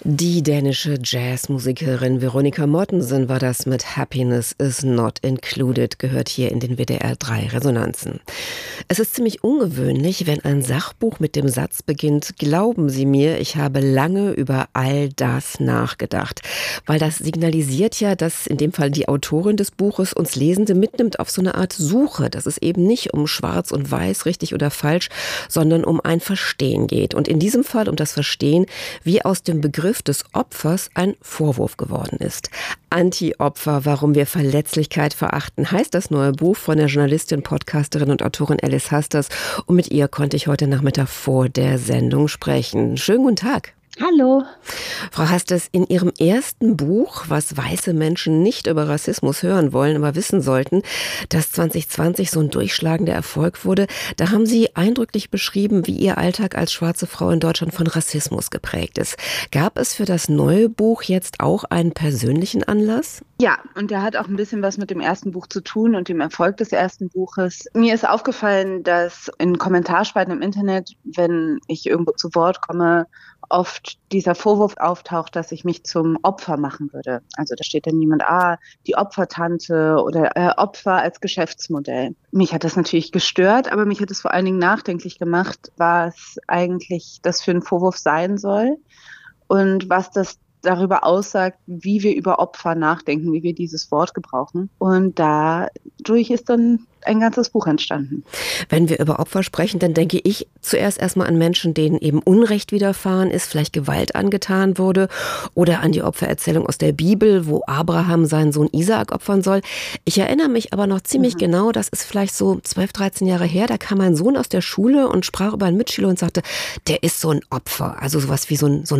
Die dänische Jazzmusikerin Veronica Mortensen war das mit Happiness is not included, gehört hier in den WDR 3 Resonanzen. Es ist ziemlich ungewöhnlich, wenn ein Sachbuch mit dem Satz beginnt: Glauben Sie mir, ich habe lange über all das nachgedacht. Weil das signalisiert ja, dass in dem Fall die Autorin des Buches uns Lesende mitnimmt auf so eine Art Suche, dass es eben nicht um Schwarz und Weiß, richtig oder falsch, sondern um ein Verstehen geht. Und in diesem Fall um das Verstehen, wie aus dem Begriff des Opfers ein Vorwurf geworden ist. Anti-Opfer, warum wir Verletzlichkeit verachten, heißt das neue Buch von der Journalistin, Podcasterin und Autorin Alice Hasters. Und mit ihr konnte ich heute Nachmittag vor der Sendung sprechen. Schönen guten Tag. Hallo. Frau Hasters, in Ihrem ersten Buch, was weiße Menschen nicht über Rassismus hören wollen, aber wissen sollten, das 2020 so ein durchschlagender Erfolg wurde, da haben Sie eindrücklich beschrieben, wie Ihr Alltag als schwarze Frau in Deutschland von Rassismus geprägt ist. Gab es für das neue Buch jetzt auch einen persönlichen Anlass? Ja, und der hat auch ein bisschen was mit dem ersten Buch zu tun und dem Erfolg des ersten Buches. Mir ist aufgefallen, dass in Kommentarspalten im Internet, wenn ich irgendwo zu Wort komme, oft dieser Vorwurf auftaucht, dass ich mich zum Opfer machen würde. Also da steht dann jemand, die Opfertante oder Opfer als Geschäftsmodell. Mich hat das natürlich gestört, aber mich hat es vor allen Dingen nachdenklich gemacht, was eigentlich das für ein Vorwurf sein soll und was das darüber aussagt, wie wir über Opfer nachdenken, wie wir dieses Wort gebrauchen. Und dadurch ist dann ein ganzes Buch entstanden. Wenn wir über Opfer sprechen, dann denke ich zuerst erstmal an Menschen, denen eben Unrecht widerfahren ist, vielleicht Gewalt angetan wurde, oder an die Opfererzählung aus der Bibel, wo Abraham seinen Sohn Isaak opfern soll. Ich erinnere mich aber noch ziemlich genau, das ist vielleicht so 12, 13 Jahre her, da kam mein Sohn aus der Schule und sprach über einen Mitschüler und sagte, der ist so ein Opfer, also sowas wie so ein